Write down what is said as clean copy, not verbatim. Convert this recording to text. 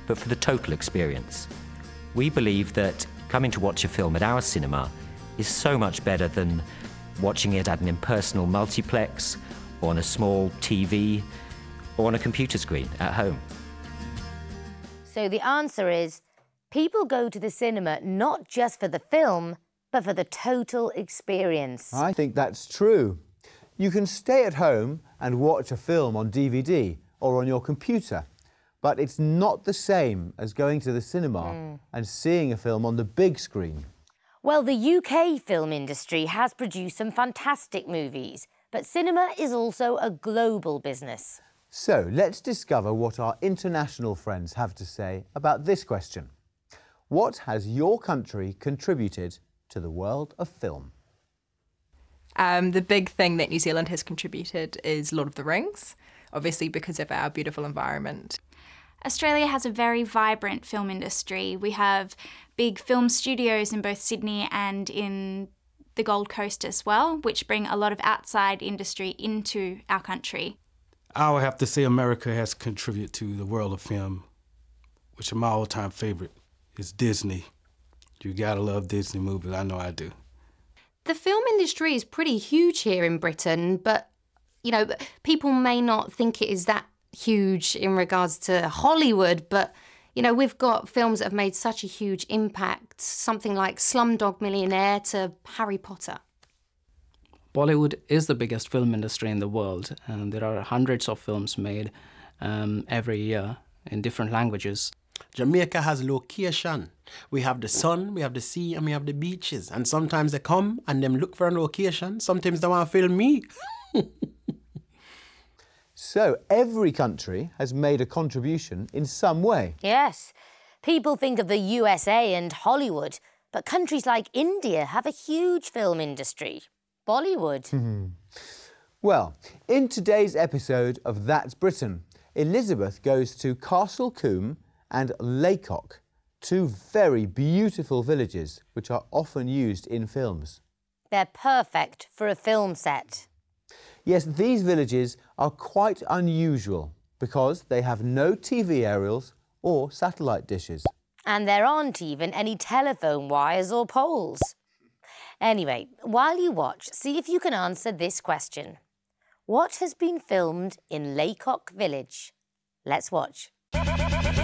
but for the total experience. We believe that coming to watch a film at our cinema is so much better than watching it at an impersonal multiplex, or on a small TV, or on a computer screen at home. So the answer is, people go to the cinema not just for the film, but for the total experience. I think that's true. You can stay at home and watch a film on DVD or on your computer, but it's not the same as going to the cinema and seeing a film on the big screen. Well, the UK film industry has produced some fantastic movies, but cinema is also a global business. So let's discover what our international friends have to say about this question. What has your country contributed to the world of film? The big thing that New Zealand has contributed is Lord of the Rings, obviously because of our beautiful environment. Australia has a very vibrant film industry. We have big film studios in both Sydney and in the Gold Coast as well, which bring a lot of outside industry into our country. I would have to say America has contributed to the world of film, which my all-time favorite is Disney. You gotta love Disney movies, I know I do. The film industry is pretty huge here in Britain, but, you know, people may not think it is that huge in regards to Hollywood, but, you know, we've got films that have made such a huge impact, something like Slumdog Millionaire to Harry Potter. Bollywood is the biggest film industry in the world, and there are hundreds of films made every year in different languages. Jamaica has location. We have the sun, we have the sea, and we have the beaches. And sometimes they come and them look for a location. Sometimes they want to film me. So every country has made a contribution in some way. Yes. People think of the USA and Hollywood, but countries like India have a huge film industry. Bollywood. Well, in today's episode of That's Britain, Elizabeth goes to Castle Combe and Laycock, two very beautiful villages which are often used in films. They're perfect for a film set. Yes, these villages are quite unusual because they have no TV aerials or satellite dishes. And there aren't even any telephone wires or poles. Anyway, while you watch, see if you can answer this question. What has been filmed in Laycock Village? Let's watch.